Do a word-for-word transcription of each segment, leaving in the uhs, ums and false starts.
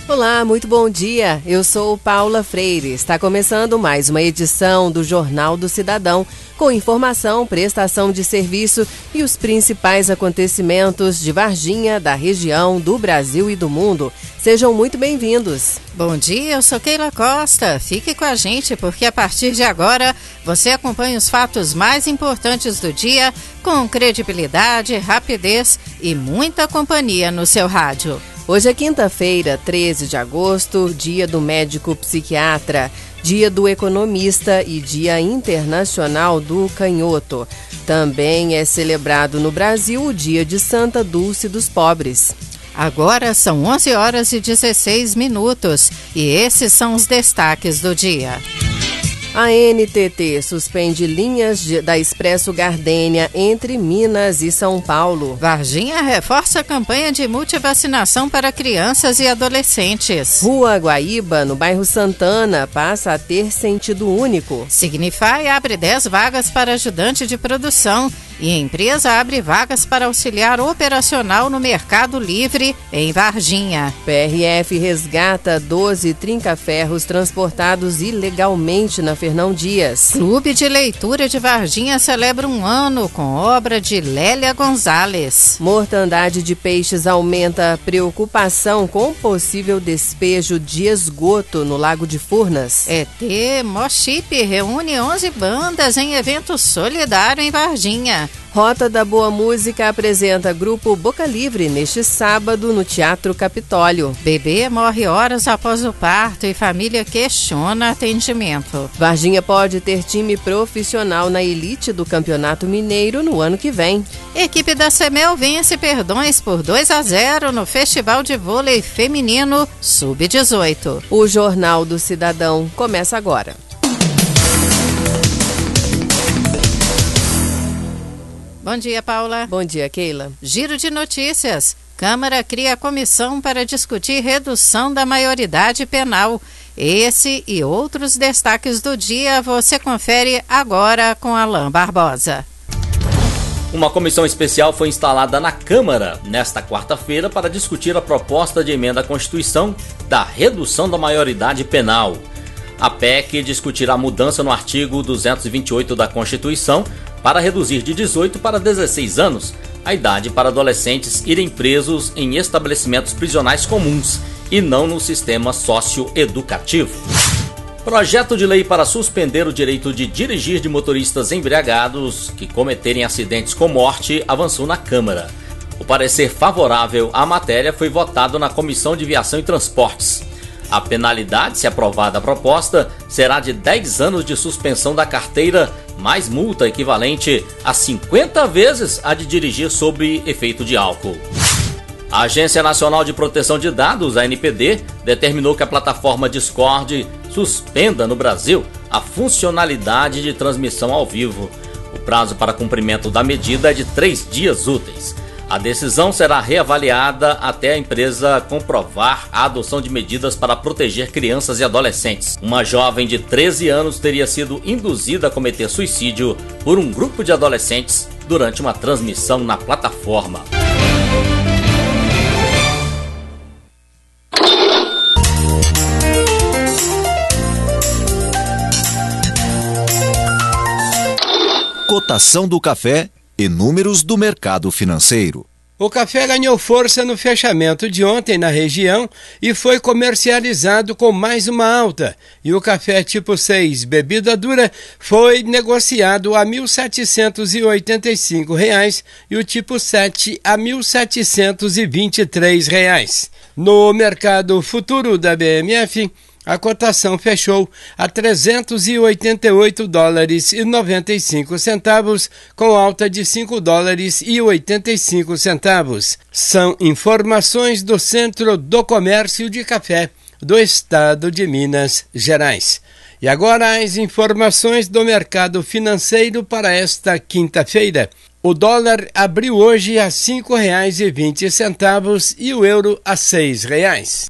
Olá, muito bom dia. Eu sou Paula Freire. Está começando mais uma edição do Jornal do Cidadão, com informação, prestação de serviço e os principais acontecimentos de Varginha, da região, do Brasil e do mundo. Sejam muito bem-vindos. Bom dia, eu sou Keila Costa. Fique com a gente porque a partir de agora você acompanha os fatos mais importantes do dia com credibilidade, rapidez e muita companhia no seu rádio. Hoje é quinta-feira, treze de agosto, dia do médico psiquiatra, dia do economista e dia internacional do canhoto. Também é celebrado no Brasil o dia de Santa Dulce dos Pobres. Agora são onze horas e dezesseis minutos e esses são os destaques do dia. A N T T suspende linhas de, da Expresso Gardênia entre Minas e São Paulo. Varginha reforça a campanha de multivacinação para crianças e adolescentes. Rua Guaíba, no bairro Santana, passa a ter sentido único. Signify abre dez vagas para ajudante de produção e a empresa abre vagas para auxiliar operacional no Mercado Livre, em Varginha. P R F resgata doze trinca-ferros transportados ilegalmente na Fernão Dias. Clube de Leitura de Varginha celebra um ano com obra de Lélia Gonzalez. Mortandade de peixes aumenta a preocupação com possível despejo de esgoto no Lago de Furnas. E T Moship reúne onze bandas em evento solidário em Varginha. Rota da Boa Música apresenta grupo Boca Livre neste sábado no Teatro Capitólio. Bebê morre horas após o parto e família questiona atendimento. Varginha pode ter time profissional na elite do Campeonato Mineiro no ano que vem. Equipe da Semel vence Perdões por dois a zero no Festival de Vôlei Feminino sub dezoito. O Jornal do Cidadão começa agora. Bom dia, Paula. Bom dia, Keila. Giro de notícias. Câmara cria comissão para discutir redução da maioridade penal. Esse e outros destaques do dia você confere agora com Alain Barbosa. Uma comissão especial foi instalada na Câmara nesta quarta-feira para discutir a proposta de emenda à Constituição da redução da maioridade penal. A P E C discutirá a mudança no artigo duzentos e vinte e oito da Constituição para reduzir de dezoito para dezesseis anos a idade para adolescentes irem presos em estabelecimentos prisionais comuns e não no sistema socioeducativo. Projeto de lei para suspender o direito de dirigir de motoristas embriagados que cometerem acidentes com morte avançou na Câmara. O parecer favorável à matéria foi votado na Comissão de Viação e Transportes. A penalidade, se aprovada a proposta, será de dez anos de suspensão da carteira, mais multa equivalente a cinquenta vezes a de dirigir sob efeito de álcool. A Agência Nacional de Proteção de Dados, a A N P D, determinou que a plataforma Discord suspenda no Brasil a funcionalidade de transmissão ao vivo. O prazo para cumprimento da medida é de três dias úteis. A decisão será reavaliada até a empresa comprovar a adoção de medidas para proteger crianças e adolescentes. Uma jovem de treze anos teria sido induzida a cometer suicídio por um grupo de adolescentes durante uma transmissão na plataforma. Cotação do café e números do mercado financeiro. O café ganhou força no fechamento de ontem na região e foi comercializado com mais uma alta. E o café tipo seis, bebida dura, foi negociado a mil setecentos e oitenta e cinco reais e o tipo sete a mil setecentos e vinte e três reais. No mercado futuro da B M F, a cotação fechou a trezentos e oitenta e oito dólares e noventa e cinco centavos, com alta de cinco dólares e oitenta e cinco centavos. São informações do Centro do Comércio de Café do Estado de Minas Gerais. E agora as informações do mercado financeiro para esta quinta-feira. O dólar abriu hoje a cinco reais e vinte centavos e o euro a seis reais.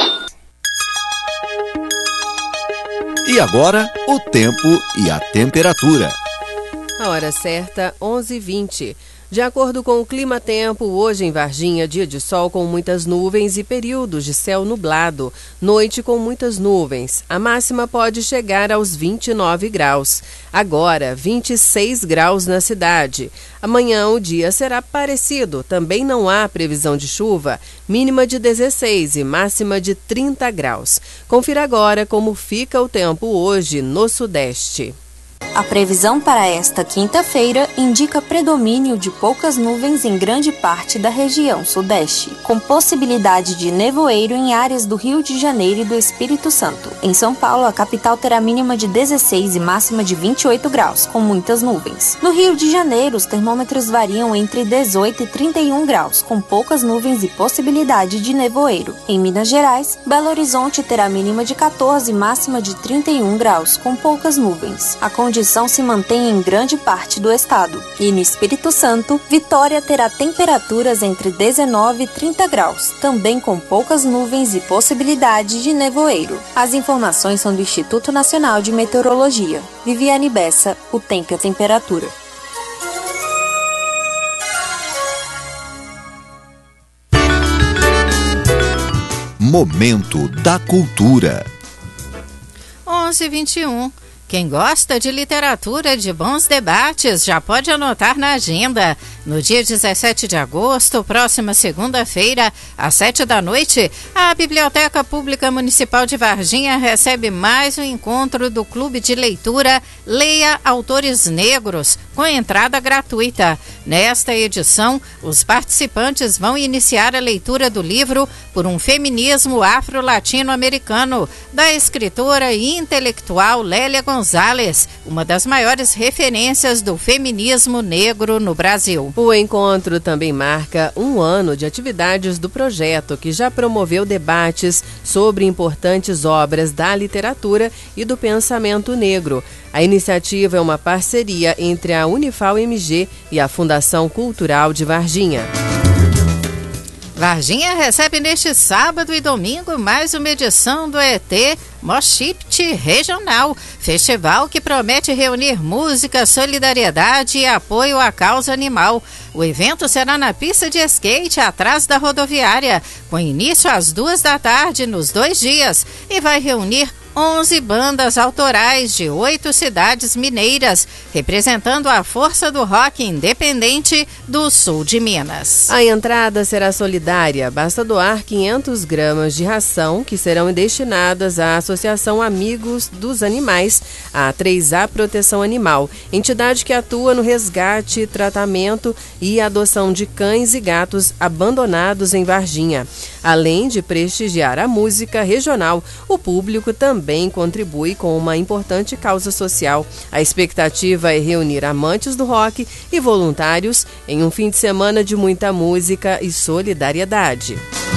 E agora, o tempo e a temperatura. A hora certa, onze e vinte. De acordo com o Clima Tempo, hoje em Varginha, dia de sol com muitas nuvens e períodos de céu nublado. Noite com muitas nuvens. A máxima pode chegar aos vinte e nove graus. Agora, vinte e seis graus na cidade. Amanhã o dia será parecido. Também não há previsão de chuva. Mínima de dezesseis e máxima de trinta graus. Confira agora como fica o tempo hoje no Sudeste. A previsão para esta quinta-feira indica predomínio de poucas nuvens em grande parte da região sudeste, com possibilidade de nevoeiro em áreas do Rio de Janeiro e do Espírito Santo. Em São Paulo, a capital terá mínima de dezesseis e máxima de vinte e oito graus, com muitas nuvens. No Rio de Janeiro, os termômetros variam entre dezoito e trinta e um graus, com poucas nuvens e possibilidade de nevoeiro. Em Minas Gerais, Belo Horizonte terá mínima de quatorze e máxima de trinta e um graus, com poucas nuvens. A condição se mantém em grande parte do estado. E no Espírito Santo, Vitória terá temperaturas entre dezenove e trinta graus, também com poucas nuvens e possibilidade de nevoeiro. As informações são do Instituto Nacional de Meteorologia. Viviane Bessa, o tempo e a temperatura. Momento da Cultura. onze e vinte e um. Quem gosta de literatura, de bons debates, já pode anotar na agenda. No dia dezessete de agosto, próxima segunda-feira, às sete da noite, a Biblioteca Pública Municipal de Varginha recebe mais um encontro do Clube de Leitura Leia Autores Negros, com entrada gratuita. Nesta edição, os participantes vão iniciar a leitura do livro Por um Feminismo Afro-Latino-Americano, da escritora e intelectual Lélia Gonzalez, uma das maiores referências do feminismo negro no Brasil. O encontro também marca um ano de atividades do projeto, que já promoveu debates sobre importantes obras da literatura e do pensamento negro. A iniciativa é uma parceria entre a Unifal-M G e a Fundação Cultural de Varginha. Varginha recebe neste sábado e domingo mais uma edição do E T Moshipt Regional, festival que promete reunir música, solidariedade e apoio à causa animal. O evento será na pista de skate atrás da rodoviária, com início às duas da tarde nos dois dias, e vai reunir onze bandas autorais de oito cidades mineiras, representando a força do rock independente do sul de Minas. A entrada será solidária, basta doar quinhentas gramas de ração, que serão destinadas à Associação Amigos dos Animais, a três A Proteção Animal, entidade que atua no resgate, tratamento e adoção de cães e gatos abandonados em Varginha. Além de prestigiar a música regional, o público também contribui com uma importante causa social. A expectativa é reunir amantes do rock e voluntários em um fim de semana de muita música e solidariedade.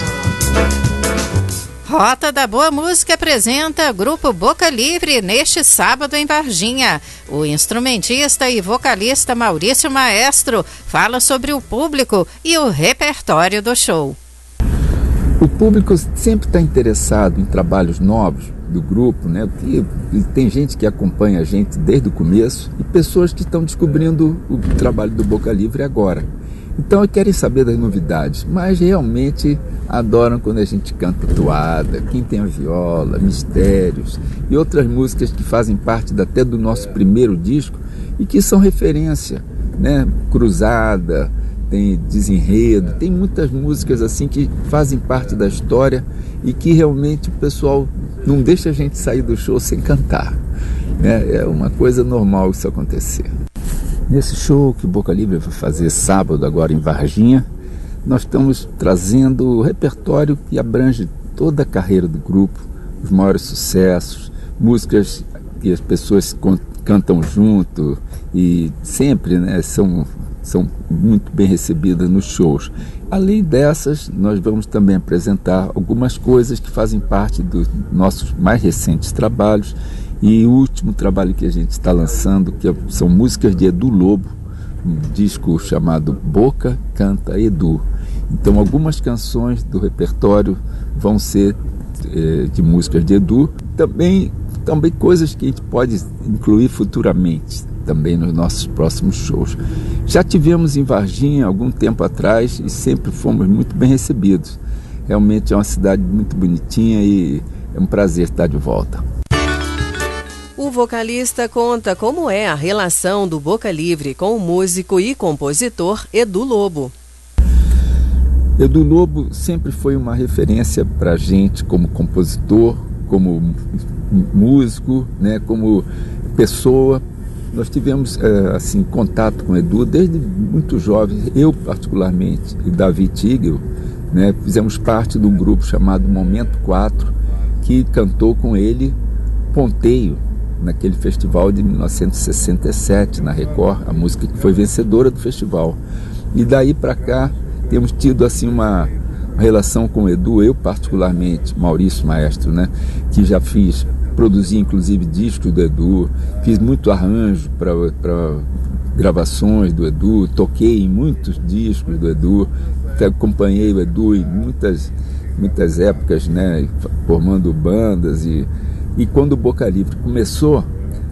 Rota da Boa Música apresenta Grupo Boca Livre neste sábado em Varginha. O instrumentista e vocalista Maurício Maestro fala sobre o público e o repertório do show. O público sempre está interessado em trabalhos novos do grupo, né? E tem gente que acompanha a gente desde o começo e pessoas que estão descobrindo o trabalho do Boca Livre agora. Então querem saber das novidades, mas realmente adoram quando a gente canta toada, quem tem a viola, mistérios e outras músicas que fazem parte até do nosso primeiro disco e que são referência, né? Cruzada, tem Desenredo, tem muitas músicas assim que fazem parte da história e que realmente o pessoal não deixa a gente sair do show sem cantar, né? É uma coisa normal isso acontecer. Nesse show que o Boca Livre vai fazer sábado agora em Varginha, nós estamos trazendo o repertório que abrange toda a carreira do grupo, os maiores sucessos, músicas que as pessoas cantam junto e sempre, né, são, são muito bem recebidas nos shows. Além dessas, nós vamos também apresentar algumas coisas que fazem parte dos nossos mais recentes trabalhos. E o último trabalho que a gente está lançando, que são músicas de Edu Lobo, um disco chamado Boca Canta Edu. Então algumas canções do repertório vão ser eh, de músicas de Edu, também, também coisas que a gente pode incluir futuramente. também nos nossos próximos shows. Já tivemos em Varginha algum tempo atrás e sempre fomos muito bem recebidos. Realmente é uma cidade muito bonitinha e é um prazer estar de volta. O vocalista conta como é a relação do Boca Livre com o músico e compositor Edu Lobo. Edu Lobo sempre foi uma referência para a gente como compositor, como músico, né, como pessoa. Nós tivemos é, assim, contato com o Edu desde muito jovem, eu particularmente, e Davi Tigel, né, fizemos parte de um grupo chamado Momento quatro, que cantou com ele Ponteio, naquele festival de mil novecentos e sessenta e sete, na Record, a música que foi vencedora do festival. E daí para cá temos tido assim uma relação com o Edu, eu particularmente, Maurício Maestro, né, que já fiz, produzi inclusive discos do Edu, fiz muito arranjo para gravações do Edu, toquei em muitos discos do Edu, acompanhei o Edu em muitas, muitas épocas, né, formando bandas. E, e quando o Boca Livre começou,